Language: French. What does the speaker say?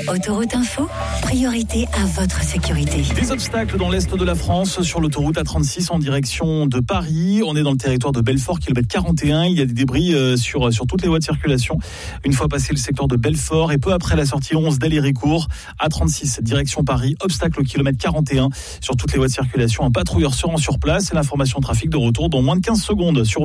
Autoroute Info, priorité à votre sécurité. Des obstacles dans l'est de la France sur l'autoroute A36 en direction de Paris. On est dans le territoire de Belfort, kilomètre 41. Il y a des débris sur toutes les voies de circulation. Une fois passé le secteur de Belfort et peu après la sortie 11 d'Aller-et-Court, A36 direction Paris, obstacle au kilomètre 41 sur toutes les voies de circulation. Un patrouilleur se rend sur place et l'information trafic de retour dans moins de 15 secondes sur